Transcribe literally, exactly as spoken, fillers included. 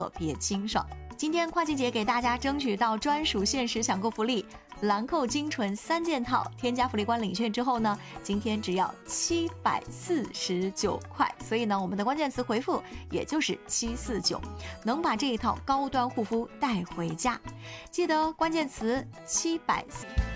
特别清爽。今天跨季节给大家争取到专属限时享购福利，兰蔻精纯三件套，添加福利官领券之后呢，今天只要七百四十九块，所以呢，我们的关键词回复也就是七四九，能把这一套高端护肤带回家。记得关键词七百四。